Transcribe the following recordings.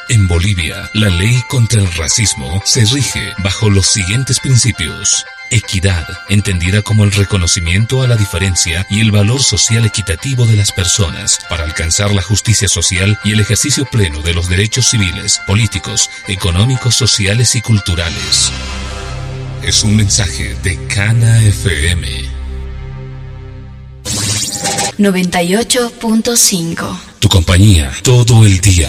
En Bolivia, la ley contra el racismo se rige bajo los siguientes principios. Equidad, entendida como el reconocimiento a la diferencia y el valor social equitativo de las personas para alcanzar la justicia social y el ejercicio pleno de los derechos civiles, políticos, económicos, sociales y culturales. Es un mensaje de Cana FM 98.5. Tu compañía todo el día.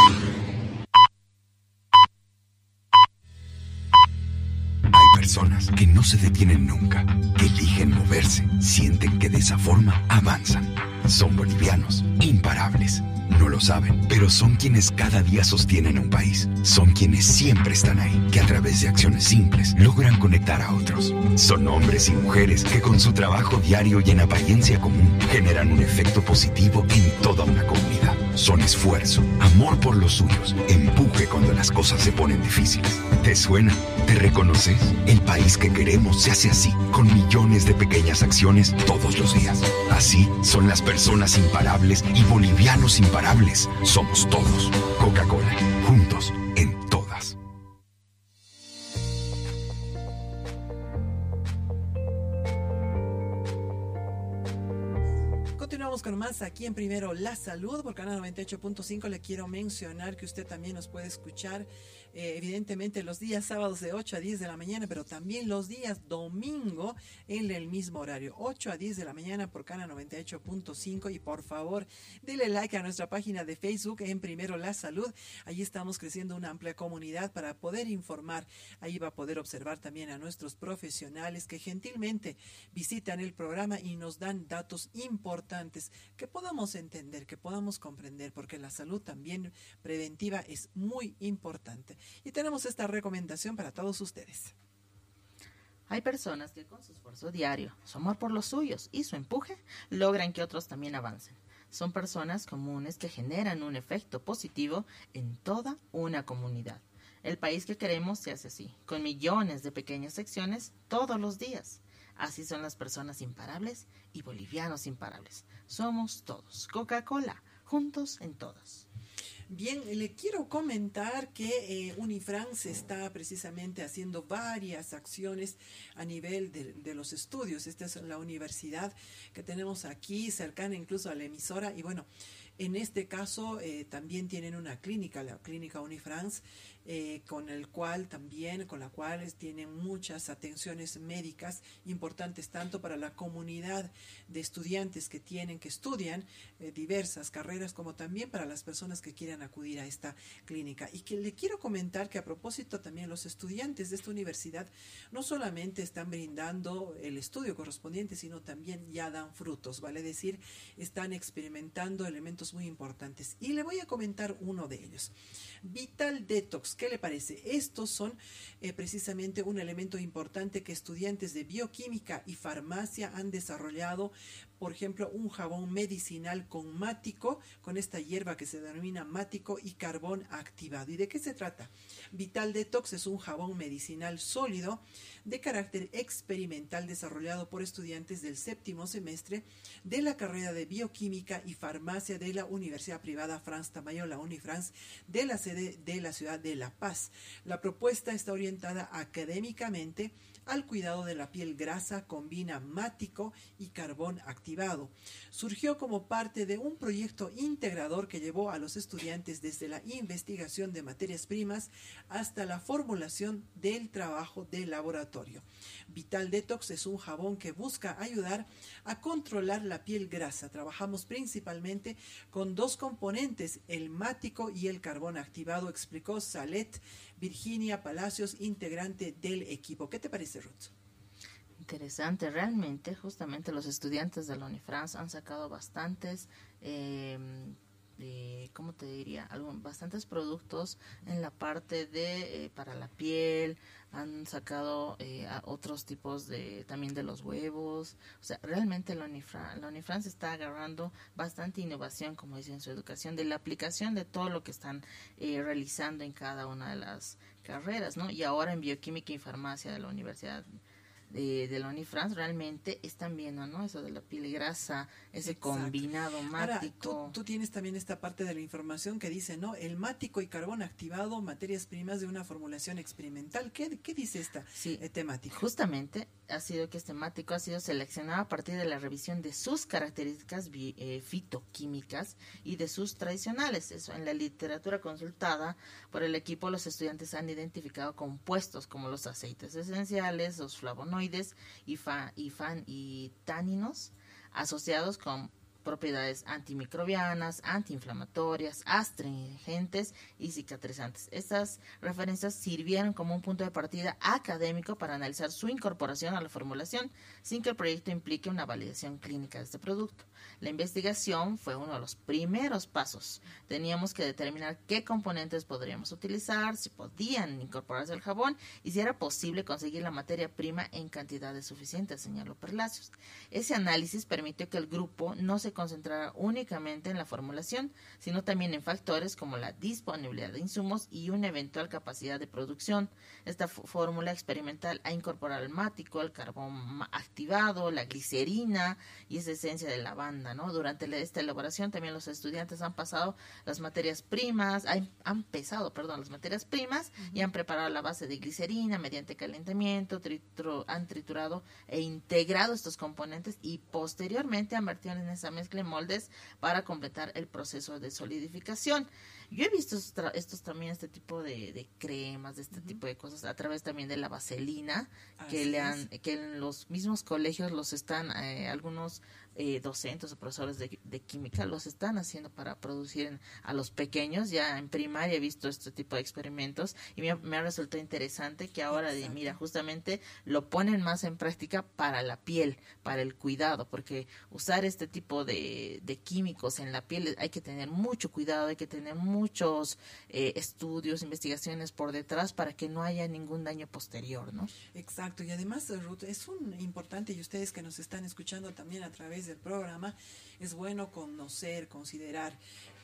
Hay personas que no se detienen nunca, que eligen moverse, sienten que de esa forma avanzan. Son bolivianos, imparables. No lo saben, pero son quienes cada día sostienen un país. Son quienes siempre están ahí, que a través de acciones simples logran conectar a otros. Son hombres y mujeres que con su trabajo diario y en apariencia común generan un efecto positivo en toda una comunidad. Son esfuerzo, amor por los suyos, empuje cuando las cosas se ponen difíciles. ¿Te suena? ¿Te reconoces? El país que queremos se hace así, con millones de pequeñas acciones todos los días. Así son las personas imparables y bolivianos imparables. Somos todos. Coca-Cola, juntos en todas. Continuamos con más aquí en Primero La Salud por Canal 98.5. Le quiero mencionar que usted también nos puede escuchar evidentemente los días sábados de 8 a 10 de la mañana, pero también los días domingo en el mismo horario, 8 a 10 de la mañana por Canal 98.5. Y por favor, dele like a nuestra página de Facebook en Primero La Salud. Allí estamos creciendo una amplia comunidad para poder informar. Ahí va a poder observar también a nuestros profesionales que gentilmente visitan el programa y nos dan datos importantes que podamos entender, que podamos comprender, porque la salud también preventiva es muy importante. Y tenemos esta recomendación para todos ustedes. Hay personas que con su esfuerzo diario, su amor por los suyos y su empuje logran que otros también avancen. Son personas comunes que generan un efecto positivo en toda una comunidad. El país que queremos se hace así, con millones de pequeñas acciones todos los días. Así son las personas imparables y bolivianos imparables. Somos todos. Coca-Cola, juntos en todas. Bien, le quiero comentar que Unifrance está precisamente haciendo varias acciones a nivel de los estudios. Esta es la universidad que tenemos aquí, cercana incluso a la emisora. Y bueno, en este caso también tienen una clínica, la clínica Unifrance, con la cual tienen muchas atenciones médicas importantes tanto para la comunidad de estudiantes que estudian diversas carreras, como también para las personas que quieran acudir a esta clínica. Y que le quiero comentar que a propósito también los estudiantes de esta universidad no solamente están brindando el estudio correspondiente, sino también ya dan frutos, vale decir, están experimentando elementos muy importantes. Y le voy a comentar uno de ellos. Vital Detox, ¿qué le parece? Estos son precisamente un elemento importante que estudiantes de bioquímica y farmacia han desarrollado. Por ejemplo, un jabón medicinal con mático, con esta hierba que se denomina mático y carbón activado. ¿Y de qué se trata? Vital Detox es un jabón medicinal sólido de carácter experimental desarrollado por estudiantes del 7º semestre de la carrera de bioquímica y farmacia de la Universidad Privada France Tamayo, la Unifrance, de la sede de la ciudad de La Paz. La propuesta está orientada académicamente al cuidado de la piel grasa, combina mático y carbón activado. Surgió como parte de un proyecto integrador que llevó a los estudiantes desde la investigación de materias primas hasta la formulación del trabajo de laboratorio. Vital Detox es un jabón que busca ayudar a controlar la piel grasa. Trabajamos principalmente con dos componentes, el mático y el carbón activado, explicó Salet Virginia Palacios, integrante del equipo. ¿Qué te parece, Ruth? Interesante, realmente, justamente los estudiantes de la Unifrance han sacado bastantes, ¿cómo te diría? Bastantes productos en la parte de para la piel, han sacado otros tipos también de los huevos. O sea, realmente la Unifrance está agarrando bastante innovación, como dice en su educación, de la aplicación de todo lo que están realizando en cada una de las carreras, ¿no? Y ahora en bioquímica y farmacia de la Universidad de la Unifrance realmente están viendo, ¿no? Eso de la piel grasa, ese Exacto. combinado mático. Ahora, tú tienes también esta parte de la información que dice, ¿no? El mático y carbón activado, materias primas de una formulación experimental. ¿Qué dice esta temática? Justamente ha sido que este mático ha sido seleccionado a partir de la revisión de sus características fitoquímicas y de sus tradicionales. Eso, en la literatura consultada por el equipo, los estudiantes han identificado compuestos como los aceites esenciales, los flavonoides y táninos asociados con propiedades antimicrobianas, antiinflamatorias, astringentes y cicatrizantes. Estas referencias sirvieron como un punto de partida académico para analizar su incorporación a la formulación sin que el proyecto implique una validación clínica de este producto. La investigación fue uno de los primeros pasos. Teníamos que determinar qué componentes podríamos utilizar, si podían incorporarse al jabón y si era posible conseguir la materia prima en cantidades suficientes, señaló Palacios. Ese análisis permitió que el grupo no se concentrara únicamente en la formulación, sino también en factores como la disponibilidad de insumos y una eventual capacidad de producción. Esta fórmula experimental ha incorporado el mático, el carbón activado, la glicerina y esa esencia de lavanda, ¿no? Durante esta elaboración también los estudiantes han pesado las materias primas y han preparado la base de glicerina mediante calentamiento, han triturado e integrado estos componentes y posteriormente han vertido en esa mezcla en moldes para completar el proceso de solidificación. Yo he visto este tipo de cremas, de este tipo de cosas a través también de la vaselina que en los mismos colegios los están algunos docentes o profesores de química los están haciendo para producir a los pequeños. Ya en primaria he visto este tipo de experimentos y me ha resultado interesante que ahora mira, justamente lo ponen más en práctica para la piel, para el cuidado, porque usar este tipo de químicos en la piel hay que tener mucho cuidado, hay que tener muchos estudios, investigaciones por detrás para que no haya ningún daño posterior, ¿no? Exacto, y además, Ruth, es importante, y ustedes que nos están escuchando también a través del programa, es bueno conocer, considerar,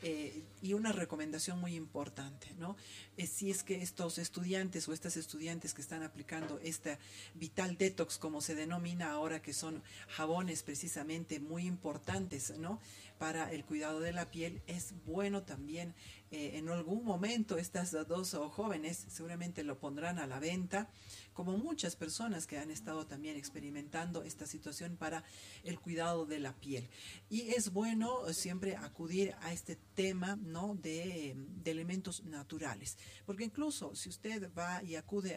y una recomendación muy importante, ¿no? Si es que estos estudiantes o estas estudiantes que están aplicando esta Vital Detox, como se denomina ahora, que son jabones precisamente muy importantes, ¿no?, para el cuidado de la piel, es bueno también en algún momento estas dos jóvenes seguramente lo pondrán a la venta, como muchas personas que han estado también experimentando esta situación para el cuidado de la piel. Y es bueno siempre acudir a este tema, ¿no?, de elementos naturales, porque incluso si usted va y acude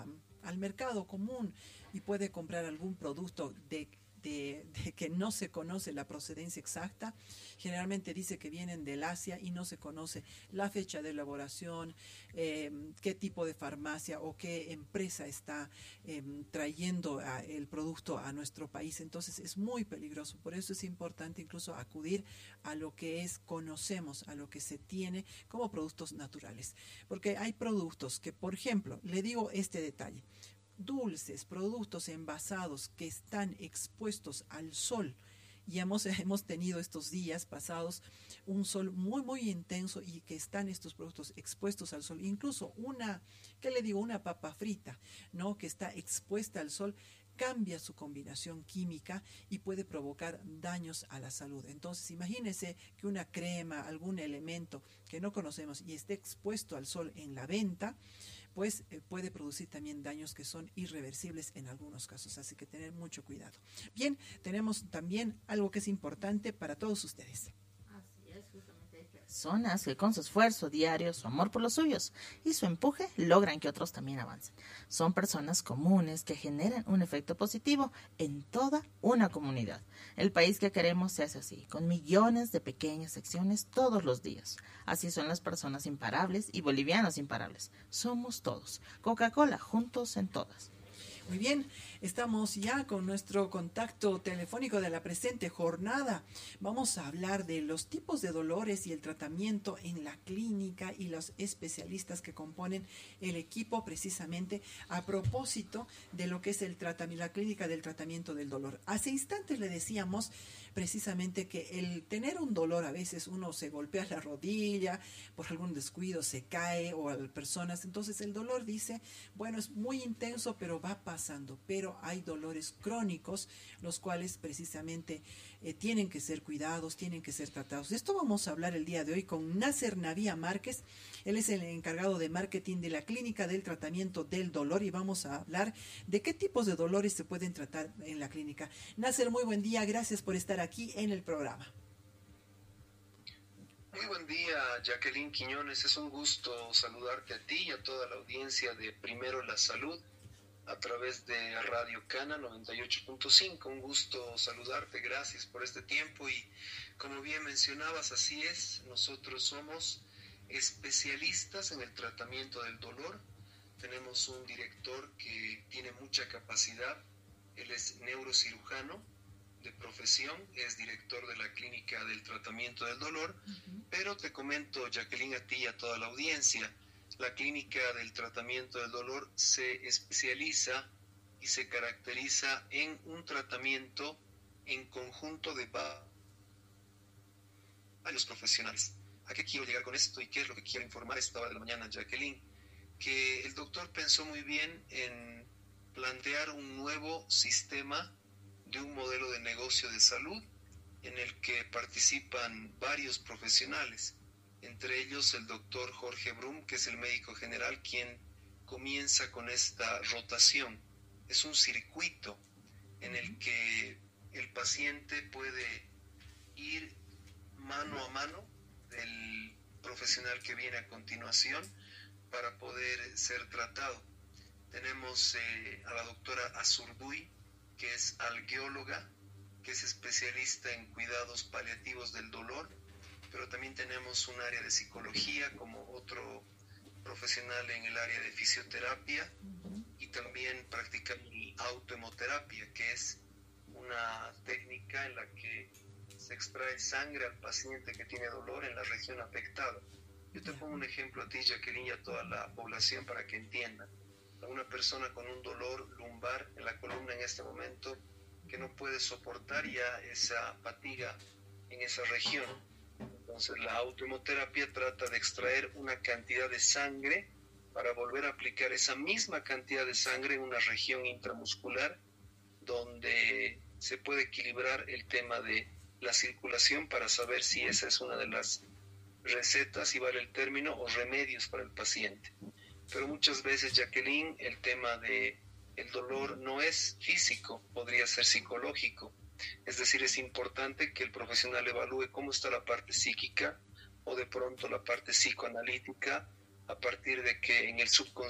al mercado común y puede comprar algún producto de que no se conoce la procedencia exacta, generalmente dice que vienen del Asia y no se conoce la fecha de elaboración, qué tipo de farmacia o qué empresa está trayendo el producto a nuestro país. Entonces es muy peligroso, por eso es importante incluso acudir a lo que conocemos, a lo que se tiene como productos naturales, porque hay productos que, por ejemplo, le digo este detalle: dulces, productos envasados que están expuestos al sol, y hemos tenido estos días pasados un sol muy muy intenso y que están estos productos expuestos al sol, incluso una papa frita, ¿no?, que está expuesta al sol, cambia su combinación química y puede provocar daños a la salud. Entonces imagínese que una crema, algún elemento que no conocemos y esté expuesto al sol en la venta, pues puede producir también daños que son irreversibles en algunos casos, así que tener mucho cuidado. Bien, tenemos también algo que es importante para todos ustedes. Así es, justamente hay personas que con su esfuerzo diario, su amor por los suyos y su empuje logran que otros también avancen. Son personas comunes que generan un efecto positivo en toda una comunidad. El país que queremos se hace así, con millones de pequeñas acciones todos los días. Así son las personas imparables y bolivianos imparables. Somos todos. Coca-Cola, juntos en todas. Muy bien, estamos ya con nuestro contacto telefónico de la presente jornada. Vamos a hablar de los tipos de dolores y el tratamiento en la clínica y los especialistas que componen el equipo, precisamente a propósito de lo que es la clínica del tratamiento del dolor. Hace instantes le decíamos precisamente que el tener un dolor, a veces uno se golpea la rodilla, por algún descuido se cae o a personas, entonces el dolor dice, bueno, es muy intenso, pero va pasando, pero hay dolores crónicos, los cuales precisamente tienen que ser cuidados, tienen que ser tratados. De esto vamos a hablar el día de hoy con Nasser Navía Márquez. Él es el encargado de marketing de la Clínica del Tratamiento del Dolor y vamos a hablar de qué tipos de dolores se pueden tratar en la clínica. Nasser, muy buen día, gracias por estar aquí en el programa. Muy buen día, Jacqueline Quiñones. Es un gusto saludarte a ti y a toda la audiencia de Primero la Salud a través de Radio Cana 98.5. Un gusto saludarte, gracias por este tiempo y como bien mencionabas, así es, nosotros somos especialistas en el tratamiento del dolor. Tenemos un director que tiene mucha capacidad, él es neurocirujano de profesión, es director de la Clínica del Tratamiento del Dolor, pero te comento, Jacqueline, a ti y a toda la audiencia, la Clínica del Tratamiento del Dolor se especializa y se caracteriza en un tratamiento en conjunto de varios profesionales. ¿A qué quiero llegar con esto y qué es lo que quiero informar a esta hora de la mañana, Jacqueline? Que el doctor pensó muy bien en plantear un nuevo sistema de un modelo de negocio de salud en el que participan varios profesionales, entre ellos el doctor Jorge Brum, que es el médico general, quien comienza con esta rotación. Es un circuito en el que el paciente puede ir mano a mano del profesional que viene a continuación para poder ser tratado. Tenemos a la doctora Azurduy, que es algeóloga, que es especialista en cuidados paliativos del dolor, pero también tenemos un área de psicología como otro profesional en el área de fisioterapia y también practicamos autohemoterapia, que es una técnica en la que se extrae sangre al paciente que tiene dolor en la región afectada. Yo te pongo un ejemplo a ti, Jacqueline, y a toda la población para que entiendan. A una persona con un dolor lumbar en la columna en este momento que no puede soportar ya esa fatiga en esa región. Entonces la autohemoterapia trata de extraer una cantidad de sangre para volver a aplicar esa misma cantidad de sangre en una región intramuscular donde se puede equilibrar el tema de la circulación para saber si esa es una de las recetas, si vale el término, o remedios para el paciente. Pero muchas veces, Jacqueline, el tema de el dolor no es físico, podría ser psicológico. Es decir, es importante que el profesional evalúe cómo está la parte psíquica o de pronto la parte psicoanalítica a partir de que en el subconsciente